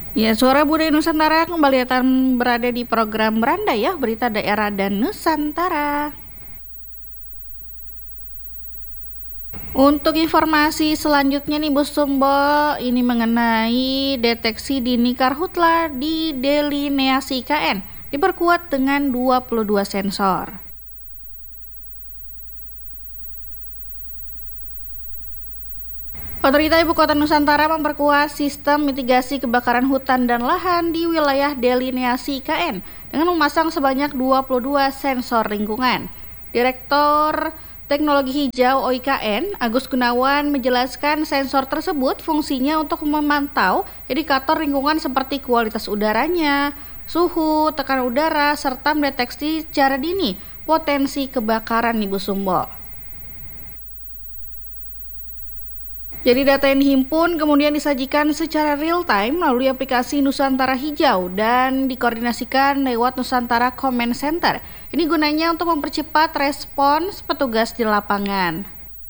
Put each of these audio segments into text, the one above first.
Ya, Suara Budaya Nusantara kembali akan berada di program Beranda ya, berita daerah dan Nusantara. Untuk informasi selanjutnya nih Bu Sumbo, ini mengenai deteksi dini karhutla di delineasi IKN diperkuat dengan 22 sensor. Otorita Ibu Kota Nusantara memperkuat sistem mitigasi kebakaran hutan dan lahan di wilayah delineasi IKN dengan memasang sebanyak 22 sensor lingkungan. Direktur Teknologi Hijau OIKN, Agus Gunawan menjelaskan sensor tersebut fungsinya untuk memantau indikator lingkungan seperti kualitas udaranya, suhu, tekanan udara, serta mendeteksi secara dini potensi kebakaran Ibu Sumbo. Jadi data yang dihimpun kemudian disajikan secara real time melalui aplikasi Nusantara Hijau dan dikoordinasikan lewat Nusantara Command Center. Ini gunanya untuk mempercepat respons petugas di lapangan.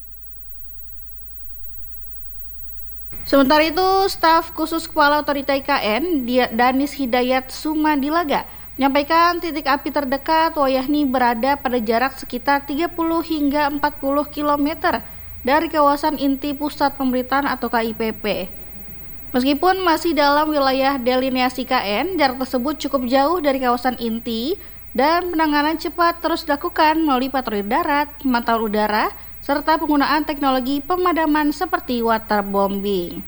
Sementara itu, staf khusus Kepala Otorita IKN, Danis Hidayat Sumadilaga, menyampaikan titik api terdekat Wayahni berada pada jarak sekitar 30 hingga 40 km dari kawasan inti pusat pemerintahan atau KIPP. Meskipun masih dalam wilayah delineasi KN, jarak tersebut cukup jauh dari kawasan inti dan penanganan cepat terus dilakukan melalui patroli darat, pemantauan udara, serta penggunaan teknologi pemadaman seperti waterbombing.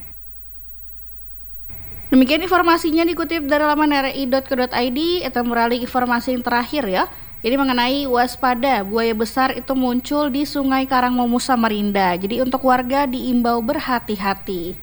Demikian informasinya dikutip dari laman ri.co.id. Kita beralih informasi yang terakhir ya. Ini mengenai waspada buaya besar itu muncul di Sungai Karangmumus Samarinda. Jadi untuk warga diimbau berhati-hati.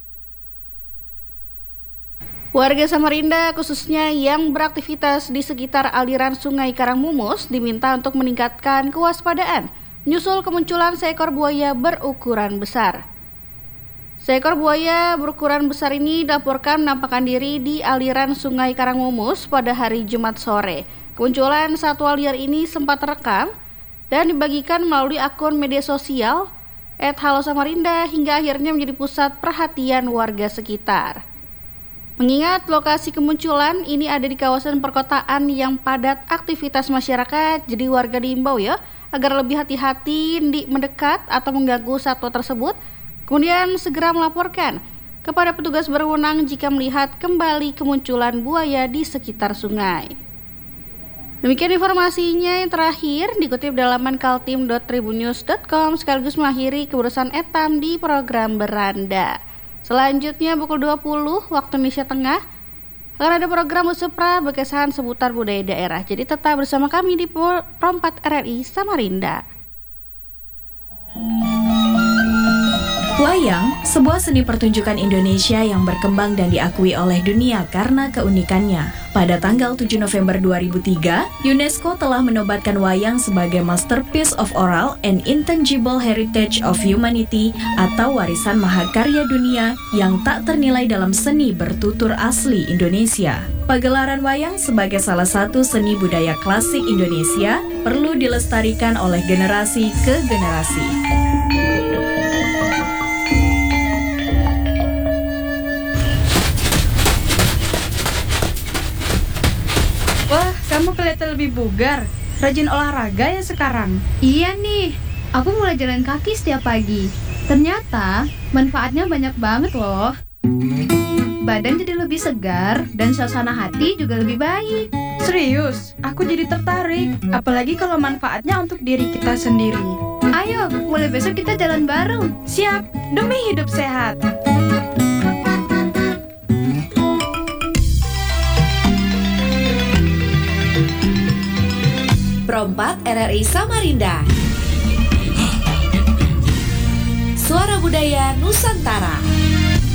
Warga Samarinda khususnya yang beraktivitas di sekitar aliran Sungai Karangmumus diminta untuk meningkatkan kewaspadaan menyusul kemunculan seekor buaya berukuran besar. Seekor buaya berukuran besar ini dilaporkan menampakkan diri di aliran Sungai Karangmumus pada hari Jumat sore. Kemunculan satwa liar ini sempat terekam dan dibagikan melalui akun media sosial @halosamarinda hingga akhirnya menjadi pusat perhatian warga sekitar. Mengingat lokasi kemunculan ini ada di kawasan perkotaan yang padat aktivitas masyarakat, jadi warga diimbau ya agar lebih hati-hati mendekat atau mengganggu satwa tersebut, kemudian segera melaporkan kepada petugas berwenang jika melihat kembali kemunculan buaya di sekitar sungai. Demikian informasinya yang terakhir dikutip dari laman kaltim.tribunnews.com sekaligus mengakhiri keberusan etam di program Beranda. Selanjutnya pukul 20 waktu Indonesia Tengah akan ada program Musepra berkesan seputar budaya daerah. Jadi tetap bersama kami di Pro4 RRI Samarinda. Wayang, sebuah seni pertunjukan Indonesia yang berkembang dan diakui oleh dunia karena keunikannya. Pada tanggal 7 November 2003, UNESCO telah menobatkan wayang sebagai Masterpiece of Oral and Intangible Heritage of Humanity atau warisan mahakarya dunia yang tak ternilai dalam seni bertutur asli Indonesia. Pagelaran wayang sebagai salah satu seni budaya klasik Indonesia perlu dilestarikan oleh generasi ke generasi. Wah, kamu kelihatan lebih bugar. Rajin olahraga ya sekarang. Iya nih, aku mulai jalan kaki setiap pagi. Ternyata manfaatnya banyak banget loh. Badan jadi lebih segar dan suasana hati juga lebih baik. Serius, aku jadi tertarik. Apalagi kalau manfaatnya untuk diri kita sendiri. Ayo, mulai besok kita jalan bareng. Siap, demi hidup sehat. Pro4 RRI Samarinda. Suara Budaya Nusantara.